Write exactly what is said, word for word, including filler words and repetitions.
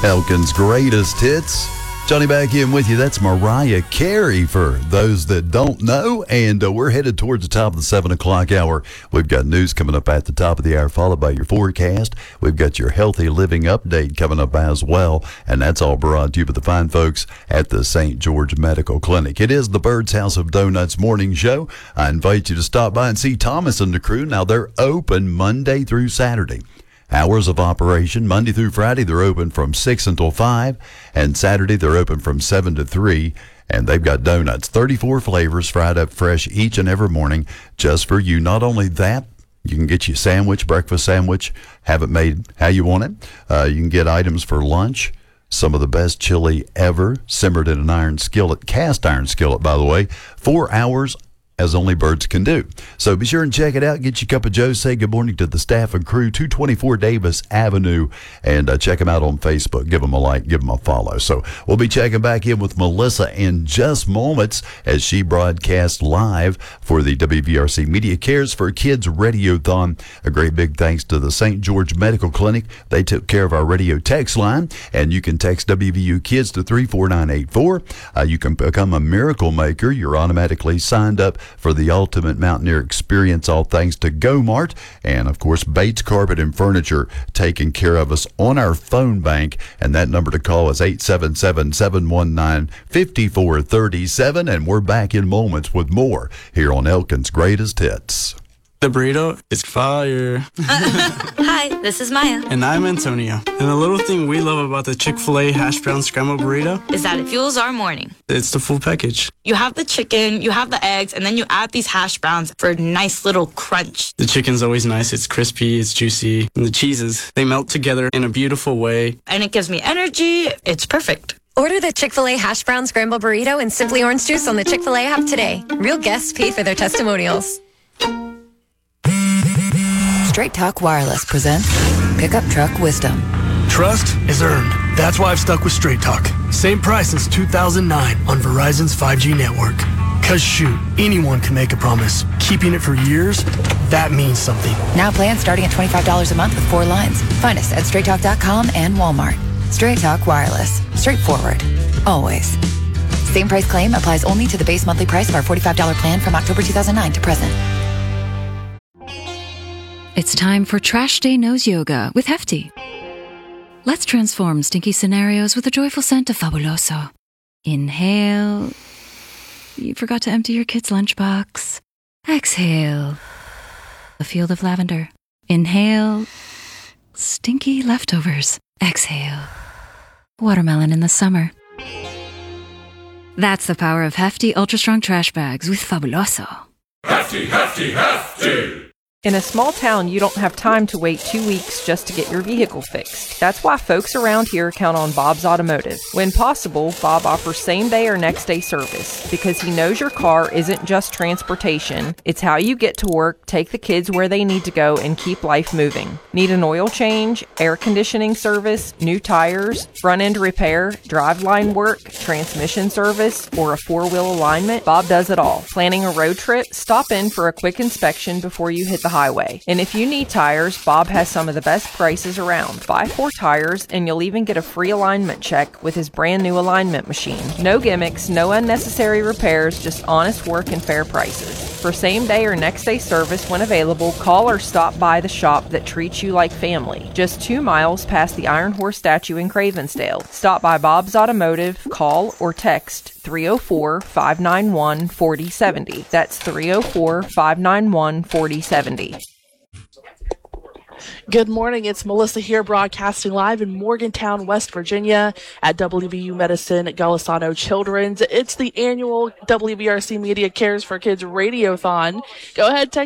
Elkin's greatest hits. Johnny back in with you. That's Mariah Carey for those that don't know. And uh, we're headed towards the top of the seven o'clock hour. We've got news coming up at the top of the hour, followed by your forecast. We've got your healthy living update coming up as well. And that's all brought to you by the fine folks at the Saint George Medical Clinic. It is the Bird's House of Donuts morning show. I invite you to stop by and see Thomas and the crew. Now, they're open Monday through Saturday. Hours of operation, Monday through Friday, they're open from six until five, and Saturday they're open from seven to three, and they've got donuts, thirty-four flavors, fried up fresh each and every morning just for you. Not only that, you can get you a sandwich, breakfast sandwich, have it made how you want it. Uh, you can get items for lunch, some of the best chili ever, simmered in an iron skillet, cast iron skillet, by the way, four hours as only birds can do. So be sure and check it out. Get your cup of joe. Say good morning to the staff and crew, two twenty-four Davis Avenue, and uh, check them out on Facebook. Give them a like, give them a follow. So we'll be checking back in with Melissa in just moments as she broadcasts live for the W V R C Media Cares for Kids Radiothon. A great big thanks to the Saint George Medical Clinic. They took care of our radio text line, and you can text W V U Kids to three four nine eight four. Uh, you can become a miracle maker. You're automatically signed up for the ultimate mountaineer experience, all thanks to GoMart and, of course, Bates Carpet and Furniture taking care of us on our phone bank. And that number to call is eight seven seven, seven one nine, five four three seven. And we're back in moments with more here on Elkin's Greatest Hits. The burrito is fire. Hi, this is Maya. And I'm Antonio. And the little thing we love about the Chick-fil-A hash brown scrambled burrito is that it fuels our morning. It's the full package. You have the chicken, you have the eggs, and then you add these hash browns for a nice little crunch. The chicken's always nice. It's crispy, it's juicy. And the cheeses, they melt together in a beautiful way. And it gives me energy. It's perfect. Order the Chick-fil-A hash brown scrambled burrito and Simply Orange Juice on the Chick-fil-A app today. Real guests pay for their testimonials. Straight Talk Wireless presents Pickup Truck Wisdom. Trust is earned. That's why I've stuck with Straight Talk. Same price since two thousand nine on Verizon's five G network. Cause shoot, anyone can make a promise. Keeping it for years, that means something. Now plans starting at twenty-five dollars a month with four lines. Find us at straight talk dot com and Walmart. Straight Talk Wireless. Straightforward. Always. Same price claim applies only to the base monthly price of our forty-five dollars plan from October two thousand nine to present. It's time for Trash Day Nose Yoga with Hefty. Let's transform stinky scenarios with a joyful scent of Fabuloso. Inhale. You forgot to empty your kid's lunchbox. Exhale. A field of lavender. Inhale. Stinky leftovers. Exhale. Watermelon in the summer. That's the power of Hefty Ultra Strong Trash Bags with Fabuloso. Hefty, Hefty, Hefty! In a small town, you don't have time to wait two weeks just to get your vehicle fixed. That's why folks around here count on Bob's Automotive. When possible, Bob offers same-day or next-day service because he knows your car isn't just transportation. It's how you get to work, take the kids where they need to go, and keep life moving. Need an oil change, air conditioning service, new tires, front-end repair, driveline work, transmission service, or a four-wheel alignment? Bob does it all. Planning a road trip? Stop in for a quick inspection before you hit the highway. And if you need tires, Bob has some of the best prices around. Buy four tires and you'll even get a free alignment check with his brand new alignment machine. No gimmicks, no unnecessary repairs, just honest work and fair prices. For same day or next day service when available, call or stop by the shop that treats you like family. Just two miles past the Iron Horse statue in Cravensdale. Stop by Bob's Automotive, call or text three oh four, five nine one, four oh seven oh. That's three oh four, five nine one, four oh seven oh. Good morning. It's Melissa here broadcasting live in Morgantown, West Virginia at W V U Medicine Golisano Children's. It's the annual W V R C Media Cares for Kids Radiothon. Go ahead, text